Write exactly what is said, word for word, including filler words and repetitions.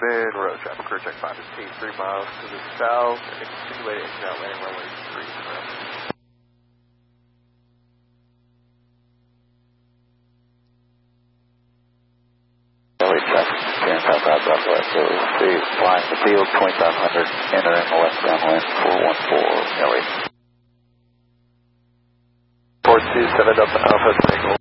Mid road traffic crew check five is T, three miles to the south, and simulated engine out landing runway three. Delhi traffic, ten southbound southwest, so see, flying the field, twenty-five hundred, entering the left downwind, four one four, Delhi. four two seven up and Alpha, Eagle